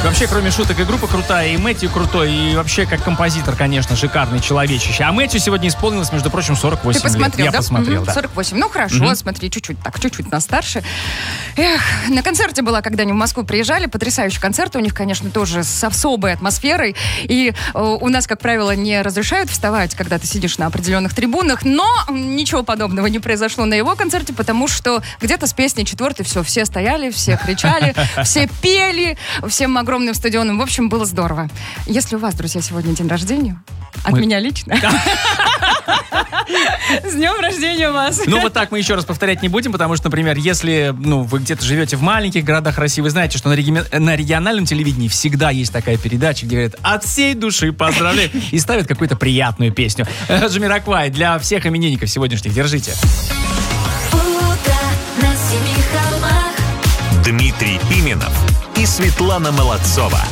Вообще, кроме шуток, и группа крутая, и Мэтью крутой, и вообще, как композитор, конечно, шикарный человечище. А Мэтью сегодня исполнилось, между прочим, 48 Ты посмотрел, лет. да? Я посмотрел, да. 48. Ну, хорошо, смотри, чуть-чуть нас старше. Эх, на концерте была, когда они в Москву приезжали. Потрясающий концерт. У них, конечно, тоже с особой атмосферой. И у нас, как правило, не разрешают вставать, когда ты сидишь на определенных трибунах. Но ничего подобного не произошло на его концерте, потому что где-то с песней 4-й все стояли, все кричали, все пели, всем огромным стадионом. В общем, было здорово. Если у вас, друзья, сегодня день рождения, от меня лично. С днем рождения вас! Ну, вот так мы еще раз повторять не будем, потому что, например, если вы где-то живете в маленьких городах России, вы знаете, что на региональном телевидении всегда есть такая передача, где говорят «от всей души поздравляю» и ставят какую-то приятную песню. Джамироквай для всех именинников сегодняшних. Держите. Дмитрий Пименов и Светлана Молодцова.